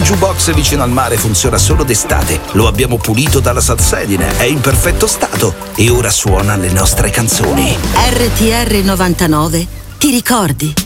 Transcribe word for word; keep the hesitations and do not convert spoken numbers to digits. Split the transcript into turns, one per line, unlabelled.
jukebox vicino al mare funziona solo d'estate. Lo abbiamo pulito dalla salsedine, è in perfetto stato e ora suona le nostre canzoni.
R T R novantanove, ti ricordi?